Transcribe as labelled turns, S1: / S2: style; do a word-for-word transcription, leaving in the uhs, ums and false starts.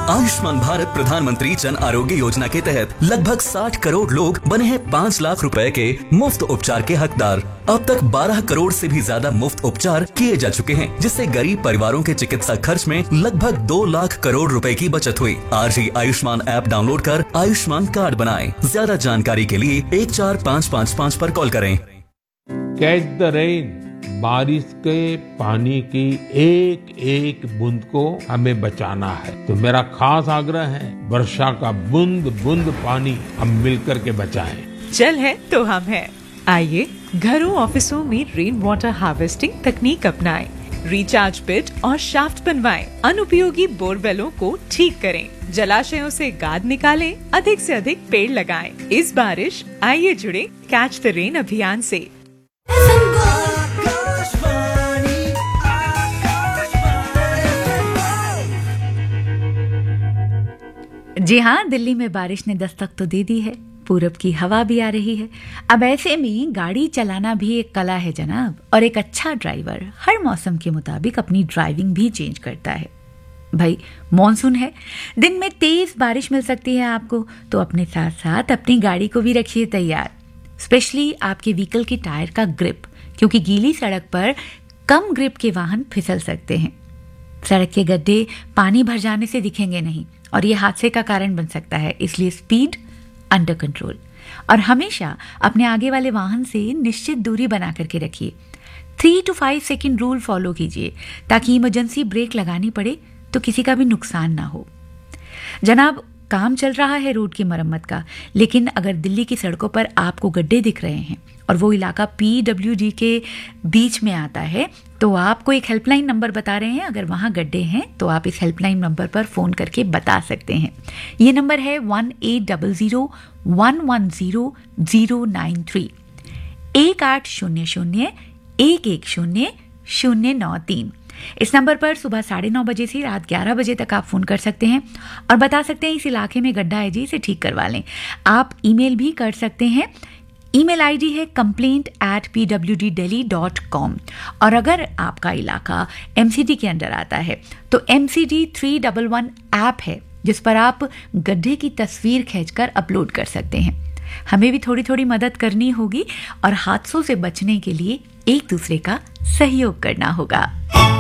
S1: आयुष्मान भारत प्रधानमंत्री जन आरोग्य योजना के तहत लगभग साठ करोड़ लोग बने हैं पाँच लाख रुपए के मुफ्त उपचार के हकदार। अब तक बारह करोड़ से भी ज्यादा मुफ्त उपचार किए जा चुके हैं, जिससे गरीब परिवारों के चिकित्सा खर्च में लगभग दो लाख करोड़ रुपए की बचत हुई। आज ही आयुष्मान ऐप डाउनलोड कर आयुष्मान कार्ड बनाएं। ज्यादा जानकारी के लिए एक चार पाँच पाँच पाँच पर कॉल करें।
S2: कैच द रेन, बारिश के पानी की एक एक बूंद को हमें बचाना है। तो मेरा खास आग्रह है, वर्षा का बूंद बूंद पानी हम मिलकर के बचाएं।
S3: जल है तो हम है। आइए घरों ऑफिसों में रेन वाटर हार्वेस्टिंग तकनीक अपनाएं, रिचार्ज पिट और शाफ्ट बनवाएं, अनुपयोगी बोरवेलों को ठीक करें, जलाशयों से गाद निकालें, अधिक से अधिक पेड़ लगाएं। इस बारिश आइए जुड़े कैच द रेन अभियान से।
S4: जी हाँ, दिल्ली में बारिश ने दस्तक तो दे दी है, पूरब की हवा भी आ रही है। अब ऐसे में गाड़ी चलाना भी एक कला है जनाब, और एक अच्छा ड्राइवर हर मौसम के मुताबिक अपनी ड्राइविंग भी चेंज करता है। भाई मॉनसून है, दिन में तेज बारिश मिल सकती है आपको, तो अपने साथ साथ अपनी गाड़ी को भी रखिए तैयार, स्पेशली आपके व्हीकल के टायर का ग्रिप, क्योंकि गीली सड़क पर कम ग्रिप के वाहन फिसल सकते हैं। सड़क के गड्ढे पानी भर जाने से दिखेंगे नहीं और ये हादसे का कारण बन सकता है, इसलिए स्पीड अंडर कंट्रोल और हमेशा अपने आगे वाले वाहन से निश्चित दूरी बना करके रखिए। Three to five second rule follow कीजिए ताकि इमरजेंसी ब्रेक लगानी पड़े तो किसी का भी नुकसान ना हो। जनाब, काम चल रहा है रोड की मरम्मत का, लेकिन अगर दिल्ली की सड़कों पर आपको गड्ढे दिख रहे हैं और वो इलाका पीडब्ल्यूडी के बीच में आता है, तो आपको एक हेल्पलाइन नंबर बता रहे हैं। अगर वहाँ गड्ढे हैं तो आप इस हेल्पलाइन नंबर पर फ़ोन करके बता सकते हैं। ये नंबर है one eight double zero one one zero zero nine three, एक आठ शून्य शून्य एक एक शून्य शून्य नौ तीन। इस नंबर पर सुबह साढ़े नौ बजे से रात ग्यारह बजे तक आप फ़ोन कर सकते हैं और बता सकते हैं इस इलाके में गड्ढा है जी, इसे ठीक करवा लें। आप ईमेल भी कर सकते हैं। ईमेल आईडी है complaint eight P W D daily dot com. और अगर आपका इलाका एमसीडी के अंदर आता है तो MCD three one one app है जिस पर आप गड्ढे की तस्वीर खींचकर अपलोड कर सकते हैं। हमें भी थोड़ी थोड़ी मदद करनी होगी और हादसों से बचने के लिए एक दूसरे का सहयोग करना होगा।